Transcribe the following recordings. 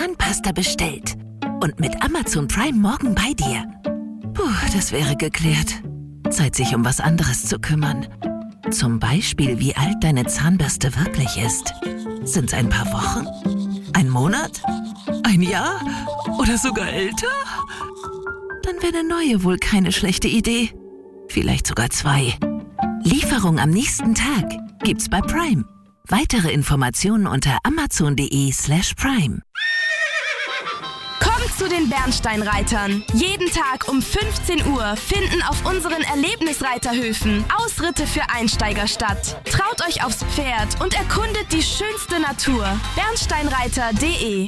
Zahnpasta bestellt und mit Amazon Prime morgen bei dir. Puh, das wäre geklärt. Zeit, sich um was anderes zu kümmern. Zum Beispiel, wie alt deine Zahnbürste wirklich ist. Sind's ein paar Wochen? Ein Monat? Ein Jahr? Oder sogar älter? Dann wäre eine neue wohl keine schlechte Idee. Vielleicht sogar 2. Lieferung am nächsten Tag gibt's bei Prime. Weitere Informationen unter amazon.de/prime. Kommt zu den Bernsteinreitern. Jeden Tag um 15 Uhr finden auf unseren Erlebnisreiterhöfen Ausritte für Einsteiger statt. Traut euch aufs Pferd und erkundet die schönste Natur. Bernsteinreiter.de.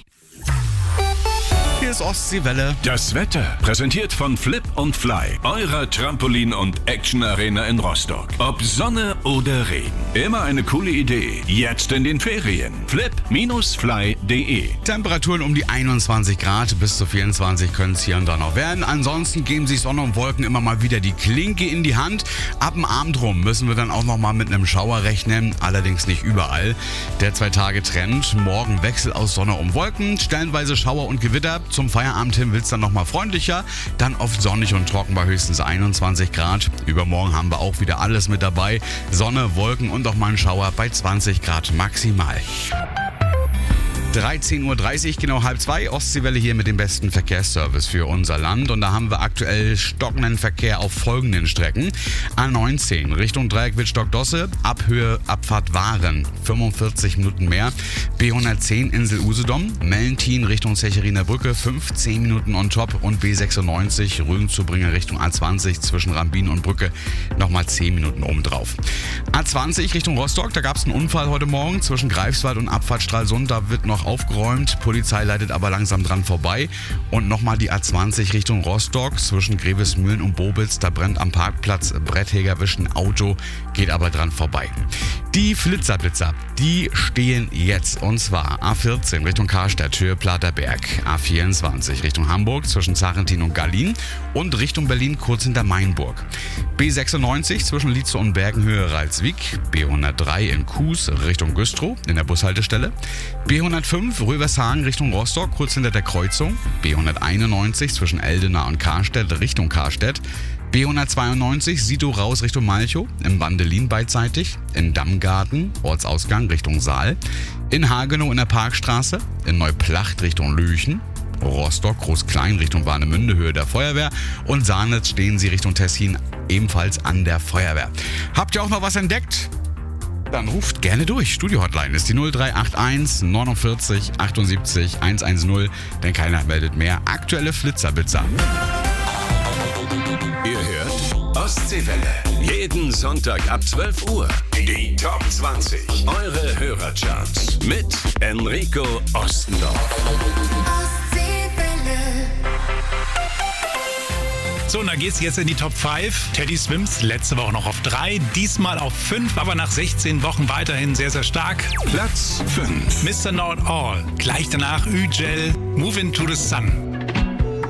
Hier ist Ostseewelle. Das Wetter präsentiert von Flip und Fly, eurer Trampolin- und Action-Arena in Rostock. Ob Sonne oder Regen, immer eine coole Idee. Jetzt in den Ferien. Flip-fly.de. Temperaturen um die 21 Grad, bis zu 24 können es hier und da noch werden. Ansonsten geben sich Sonne und Wolken immer mal wieder die Klinke in die Hand. Ab dem Abend rum müssen wir dann auch noch mal mit einem Schauer rechnen, allerdings nicht überall. Der 2-Tage-Trend, morgen Wechsel aus Sonne und Wolken, stellenweise Schauer und Gewitter. Zum Feierabend hin wird es dann nochmal freundlicher, dann oft sonnig und trocken bei höchstens 21 Grad. Übermorgen haben wir auch wieder alles mit dabei. Sonne, Wolken und auch mal ein Schauer bei 20 Grad maximal. 13.30 Uhr, genau 1:30, Ostseewelle hier mit dem besten Verkehrsservice für unser Land. Und da haben wir aktuell stockenden Verkehr auf folgenden Strecken. A19 Richtung Dreieck Wittstock-Dosse, Abhöhe Abfahrt Waren, 45 Minuten mehr. B110 Insel Usedom, Mellentin Richtung Zecherinner Brücke, 15 Minuten on top. Und B96 Rügen-Zubringer Richtung A20 zwischen Rambin und Brücke, nochmal 10 Minuten obendrauf. A20 Richtung Rostock, da gab es einen Unfall heute Morgen zwischen Greifswald und Abfahrt Stralsund, da wird noch aufgeräumt. Polizei leitet aber langsam dran vorbei. Und nochmal die A20 Richtung Rostock zwischen Grevesmühlen und Bobitz. Da brennt am Parkplatz Bretthäger ein Auto, geht aber dran vorbei. Die Flitzerblitzer, die stehen jetzt. Und zwar A14 Richtung Karstadt, Höhe Platerberg. A24 Richtung Hamburg zwischen Zarentin und Gallin. Und Richtung Berlin kurz hinter Mainburg. B96 zwischen Lietze und Bergenhöhe Ralswiek. B103 in Kues Richtung Güstrow in der Bushaltestelle. B105 Rövershagen Richtung Rostock, kurz hinter der Kreuzung. B191 zwischen Eldena und Karstedt Richtung Karstedt. B192 Sito raus Richtung Malchow, im Bandelin beidseitig, in Dammgarten, Ortsausgang Richtung Saal, in Hagenow in der Parkstraße, in Neuplacht Richtung Lüchen, Rostock Groß-Klein Richtung Warnemünde, Höhe der Feuerwehr und Saarnitz stehen sie Richtung Tessin, ebenfalls an der Feuerwehr. Habt ihr auch noch was entdeckt? Dann ruft gerne durch. Studio-Hotline ist die 0381 49 78 110, denn keiner meldet mehr. Aktuelle Flitzerblitzer. Ihr hört Ostseewelle. Jeden Sonntag ab 12 Uhr. Die Top 20. Eure Hörercharts. Mit Enrico Ostendorf. So, und da geht's jetzt in die Top 5. Teddy Swims, letzte Woche noch auf 3, diesmal auf 5, aber nach 16 Wochen weiterhin sehr, sehr stark. Platz 5. Mr. Know It All, gleich danach Ü-Gel, Move Into the Sun.